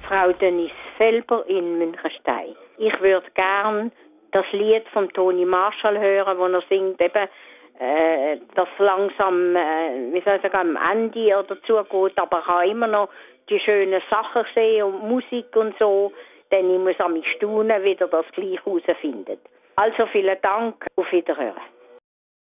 Frau Denise Felber in Münchenstein. Ich würde gern das Lied von Toni Marshall hören, wo er singt, eben, das langsam, wie soll ich sagen, am Ende oder zugeht, aber ich kann immer noch die schönen Sachen sehen und Musik und so, denn ich muss an mich staunen, wie er das gleich herausfindet. Also vielen Dank, auf Wiederhören.